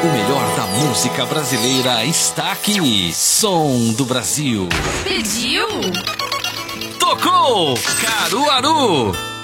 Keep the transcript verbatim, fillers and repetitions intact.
O melhor da música brasileira está aqui. Som do Brasil. Pediu? Tocou Caruaru.